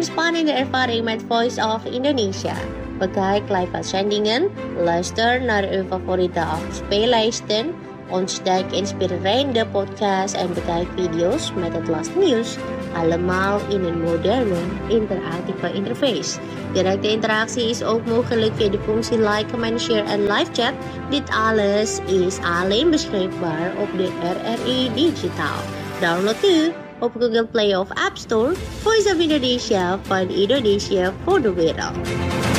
ontspanning ervaring met Voice of Indonesia. Bekijk live-uitzendingen, luister naar uw favoriete afspeellijsten, ontdek inspirerende podcasts en bekijk video's met het laatste nieuws. Allemaal in een moderne, interactieve interface. Directe interactie is ook mogelijk via de functie like, comment, share en live chat. Dit alles is alleen beschikbaar op de RRI Digitaal. Download nu op Google Play of App Store. Voice of Indonesia van Indonesia voor de wereld.